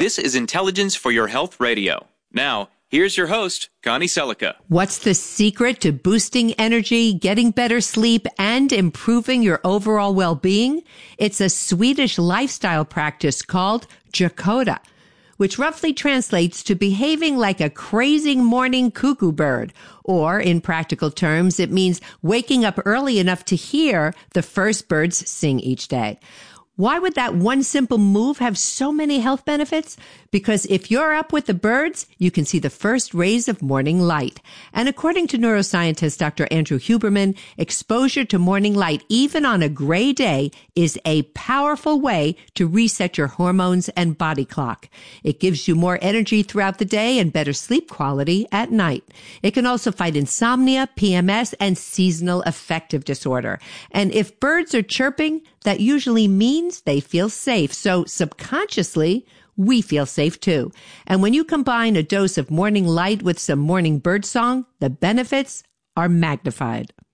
This is Intelligence for Your Health Radio. Now, here's your host, Connie Selica. What's the secret to boosting energy, getting better sleep, and improving your overall well-being? It's a Swedish lifestyle practice called Gekoda, which roughly translates to behaving like a crazy morning cuckoo bird. Or, in practical terms, it means waking up early enough to hear the first birds sing each day. Why would that one simple move have so many health benefits? Because if you're up with the birds, you can see the first rays of morning light. And according to neuroscientist Dr. Andrew Huberman, exposure to morning light, even on a gray day, is a powerful way to reset your hormones and body clock. It gives you more energy throughout the day and better sleep quality at night. It can also fight insomnia, PMS, and seasonal affective disorder. And if birds are chirping, that usually means they feel safe. So subconsciously, we feel safe too. And when you combine a dose of morning light with some morning bird song, the benefits are magnified.